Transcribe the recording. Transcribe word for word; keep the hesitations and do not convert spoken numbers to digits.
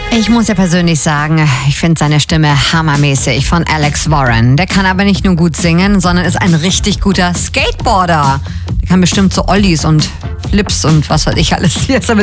Ich muss ja persönlich sagen, ich finde seine Stimme hammermäßig von Alex Warren. Der kann aber nicht nur gut singen, sondern ist ein richtig guter Skateboarder. Der kann bestimmt so Ollies und Flips und was weiß ich alles hier.